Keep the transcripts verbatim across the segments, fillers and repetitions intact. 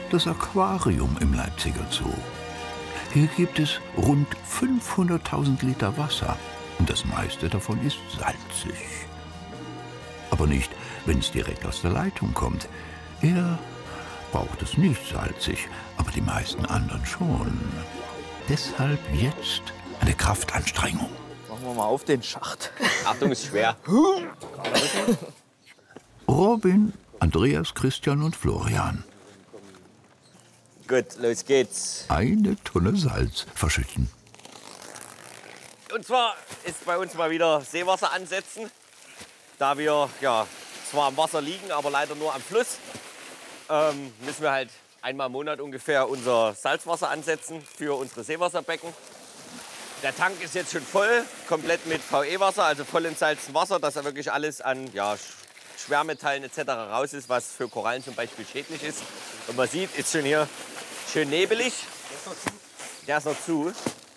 das Aquarium im Leipziger Zoo. Hier gibt es rund fünfhunderttausend Liter Wasser und das meiste davon ist salzig. Aber nicht, wenn es direkt aus der Leitung kommt. Er braucht es nicht salzig, aber die meisten anderen schon. Deshalb jetzt eine Kraftanstrengung. Machen wir mal auf den Schacht. Achtung, ist schwer. Robin, Andreas, Christian und Florian. Gut, los geht's. Eine Tonne Salz verschütten. Und zwar ist bei uns mal wieder Seewasser ansetzen. Da wir ja zwar am Wasser liegen, aber leider nur am Fluss, ähm, müssen wir halt einmal im Monat ungefähr unser Salzwasser ansetzen für unsere Seewasserbecken. Der Tank ist jetzt schon voll, komplett mit V E-Wasser, also voll entsalztem Wasser, dass da wirklich alles an ja, Schwermetallen et cetera raus ist, was für Korallen zum Beispiel schädlich ist. Und man sieht, ist schon hier schön nebelig. Der ist noch zu.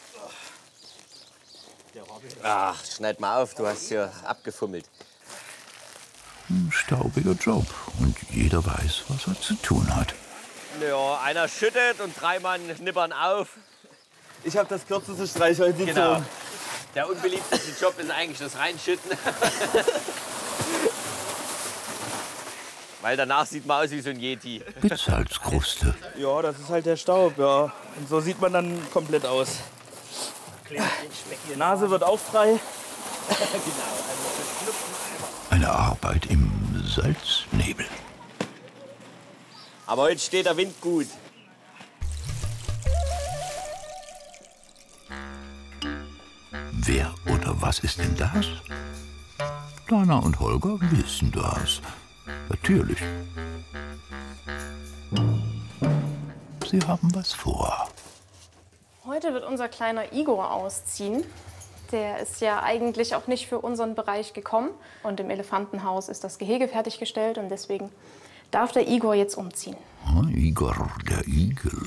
Ach, schneid mal auf, du hast hier abgefummelt. Ein staubiger Job und jeder weiß, was er zu tun hat. Ja, einer schüttet und drei Mann nippern auf. Ich habe das kürzeste Streichholz gezogen. Genau. Der unbeliebteste Job ist eigentlich das Reinschütten. Weil danach sieht man aus wie so ein Yeti. Mit Salzkruste. Ja, das ist halt der Staub, ja. Und so sieht man dann komplett aus. Die Nase wird auch frei. Eine Arbeit im Salznebel. Aber heute steht der Wind gut. Wer oder was ist denn das? Dana und Holger wissen das. Natürlich. Sie haben was vor. Heute wird unser kleiner Igor ausziehen. Der ist ja eigentlich auch nicht für unseren Bereich gekommen. Und im Elefantenhaus ist das Gehege fertiggestellt und deswegen darf der Igor jetzt umziehen. Ah, Igor, der Igel.